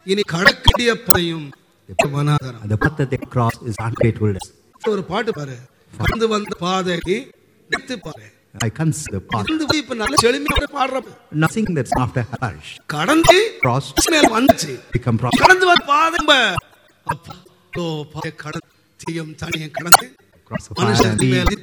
இனி கடக்கிய பாதையும் வனாந்தரம். The path that they cross is ungratefulness. ஒரு பாட்டு பாரு, கடந்து வந்த பாதை நித்து பாரு. I consider the path. இப்ப நல்ல செழுமையோட பாடுறப்ப Nothing that's after harsh. கடந்து Cross மேல வந்துச்சு, become prosperous. கடந்து வந்த பாதை அப்பா பாதை கடந்து தீயம் தனியும் கடந்து Cross the fire மனுஷன் and மேல